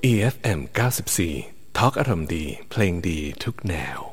EFM 94 ทอล์กอารมณ์ดีเพลงดีทุกแนว